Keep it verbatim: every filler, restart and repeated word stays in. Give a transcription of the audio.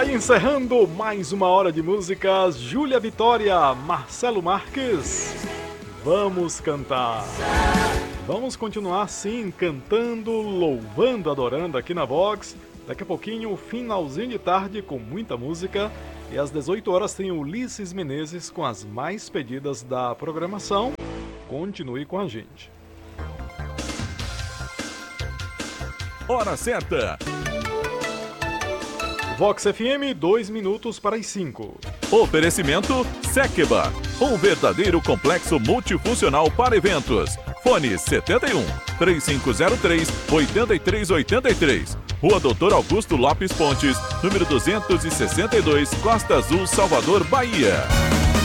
Vai encerrando mais uma hora de músicas. Júlia Vitória, Marcelo Marques. Vamos cantar. Vamos continuar sim, cantando, louvando, adorando aqui na Vox. Daqui a pouquinho, finalzinho de tarde com muita música. E às dezoito horas tem Ulisses Menezes com as mais pedidas da programação. Continue com a gente. Hora certa. Vox F M, dois minutos para as cinco. Oferecimento Sekeba, um verdadeiro complexo multifuncional para eventos. Fone setenta e um, três cinco zero três, oito três oito três. Rua Doutor Augusto Lopes Pontes, número duzentos e sessenta e dois, Costa Azul, Salvador, Bahia.